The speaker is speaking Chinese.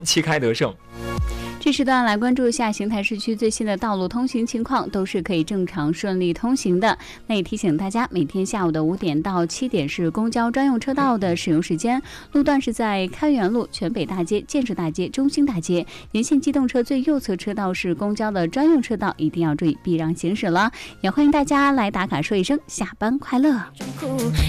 旗开得胜。 这时段来关注一下邢台市区最新的道路通行情况，都是可以正常顺利通行的。那也提醒大家，每天下午的5点到7点是公交专用车道的使用时间，路段是在开元路、全北大街、建设大街、中兴大街。沿线机动车最右侧车道是公交的专用车道，一定要注意避让行驶了。也欢迎大家来打卡说一声下班快乐。